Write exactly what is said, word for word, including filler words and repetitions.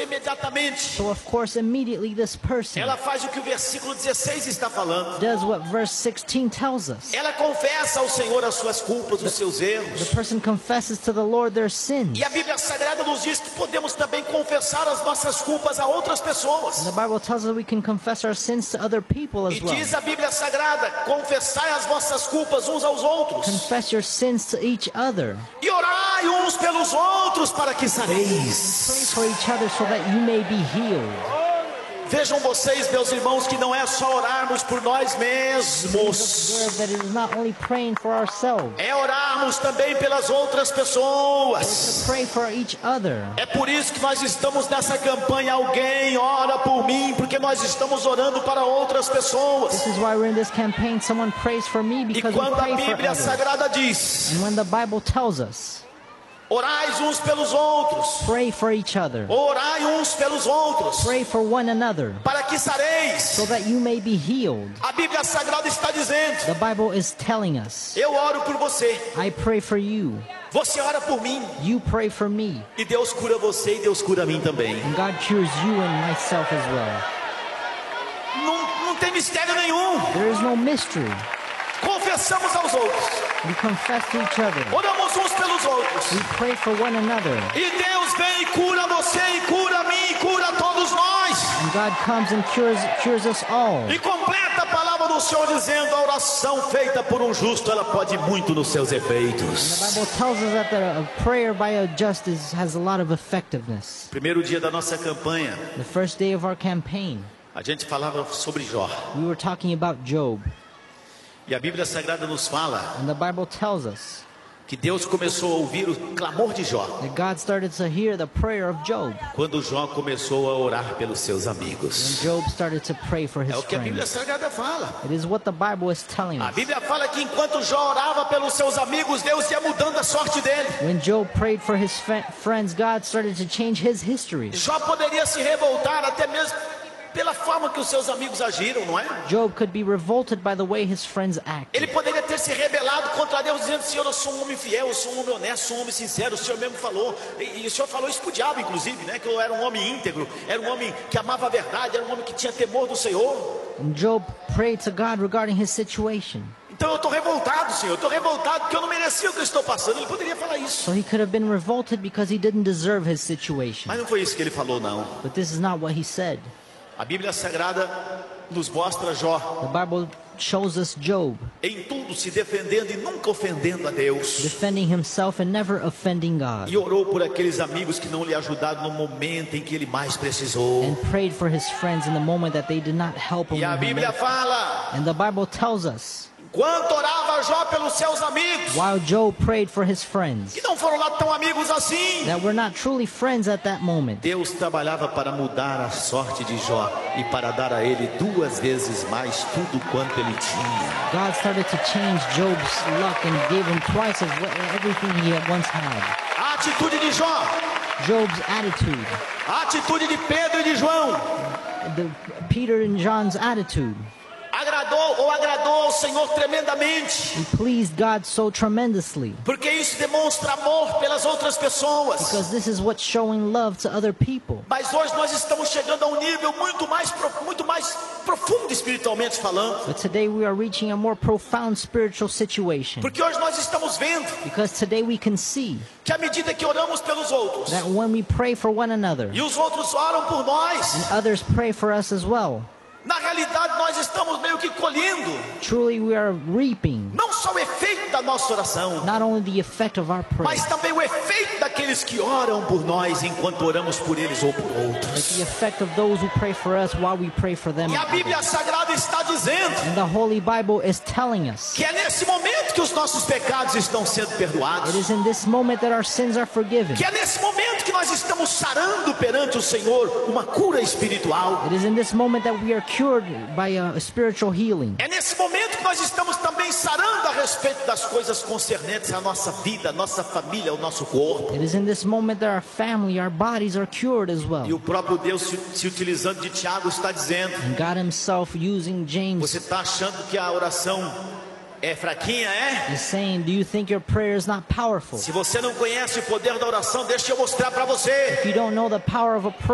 imediatamente, So of course immediately this person ela faz o que o versículo dezesseis está falando. does what verse sixteen tells us. Ela confessa ao Senhor as suas culpas, os seus The erros. person confesses to the Lord their sins. E a Bíblia Sagrada nos diz que podemos também confessar as nossas culpas a outras pessoas. The Bible tells us we can confess our sins to other people as E well. diz a Bíblia Sagrada: confessai as vossas culpas uns aos outros. Confess your sins to each other. E orai uns pelos outros para que sareis. Pray for each other so that you may be healed. Vejam vocês, meus irmãos, que não é só orarmos por nós mesmos. Observe that it is not only praying for ourselves. É orarmos também pelas outras pessoas. Pray for each other. É por isso que nós estamos nessa campanha Alguém Ora por Mim, porque nós estamos orando para outras pessoas. This is why we're in this campaign. Someone prays for me E because we quando a pray for Bíblia others. Sagrada diz: And when the Bible tells us, orais uns pelos outros, pray for each other. orai uns pelos outros, Pray for one another para que sareis. so that you may be healed. A Bíblia Sagrada está dizendo: The Bible is telling us, eu oro por você, I pray for you. você ora por mim, You pray for me. e Deus cura você e Deus cura a mim também. And God cures you and myself as well. Não, não tem mistério nenhum. There is no mystery. Confessamos aos outros, We confess to each other. oramos uns pelos outros, We pray for one another. e Deus vem e cura você, e cura a mim, e cura a todos nós. And God comes and cures cures us all. E completa a palavra do Senhor dizendo: a oração feita por um justo, ela pode muito nos seus The efeitos. Bible tells us that the, a prayer by a justice has a lot of effectiveness. Primeiro dia da nossa campanha, The first day of our campaign, a gente falava sobre Jó. we were talking about Job. E a Bíblia Sagrada nos fala And the Bible tells us que Deus começou a ouvir o clamor de Jó that God started to hear the prayer of Job. quando Jó começou a orar pelos seus When amigos. Job started to pray for É his o que a Bíblia friends. Sagrada fala. It is what the Bible is telling A us. Bíblia fala que enquanto Jó orava pelos seus amigos, Deus ia mudando a sorte dele. When Job prayed for his fa- friends, God started to change his history. Jó poderia se revoltar até mesmo pela forma que os seus amigos agiram, não é? Job could be revolted by the way his friends acted. Ele poderia ter se rebelado contra Deus, dizendo: Senhor, eu sou um homem fiel, eu sou um homem honesto, sou um homem sincero. O Senhor mesmo falou, e, e o Senhor falou isso pro diabo, inclusive, né? Que eu era um homem íntegro, era um homem que amava a verdade, era um homem que tinha temor do Senhor. And Job prayed to God regarding his situation. Então eu estou revoltado, Senhor, eu estou revoltado porque eu não merecia o que eu estou passando. Ele poderia falar isso, So he could have been revolted because he didn't deserve his situation. mas não foi isso que ele falou, não. But this is not what he said. A Bíblia Sagrada nos mostra Jó The Bible shows us Job em tudo se defendendo e nunca ofendendo a Deus. defending himself and never offending God. E orou por aqueles amigos que não lhe ajudaram no momento em que ele mais precisou. And prayed for his friends in the moment that they did not help him. E a when he Bíblia needed- fala: And the Bible tells us, enquanto orava Jó pelos seus amigos, while Job prayed for his friends, que não foram lá tão amigos assim, that were not truly friends at that moment, Deus trabalhava para mudar a sorte de Jó e para dar a ele duas vezes mais tudo quanto ele tinha. God started to change Job's luck and gave him twice of what, everything he had once had. A atitude de Jó, Job's attitude, a atitude de Pedro e de João, the Peter and John's attitude, agradou ou agradou ao Senhor tremendamente, he pleased God so tremendously, porque isso demonstra amor pelas outras pessoas. because this is what's showing love to other people. Mas hoje nós estamos chegando a um nível muito mais, pro- muito mais profundo espiritualmente falando, But today we are reaching a more profound spiritual situation, porque hoje nós estamos vendo because today we can see que à medida que oramos pelos outros that when we pray for one another, e os outros oram por nós, others pray for us as well. na realidade nós estamos meio que colhendo Truly we are reaping não só o efeito da nossa oração, not only the effect of our prayer, mas também o efeito daqueles que oram por nós enquanto oramos por eles ou por but outros. the effect of those who pray for us while we pray for them. E a Bíblia Sagrada está dizendo And the Holy Bible is telling us que é nesse momento que os nossos pecados estão sendo it perdoados, is in this moment that our sins are forgiven. que é nesse momento que nós estamos sarando perante o Senhor uma cura espiritual. It is in this moment that we are cured by a spiritual healing. É nesse momento que nós estamos também sarando a respeito das coisas concernentes à nossa vida, à nossa família, ao nosso corpo. It is in this moment that our family, our bodies are cured as well. E o próprio Deus se, se utilizando de Tiago está dizendo: And God himself using James você está achando que a oração é fraquinha, é? is saying, do you think your prayer is not powerful? Se você não conhece o poder da oração, deixa eu mostrar para você. If you don't know the power of a prayer,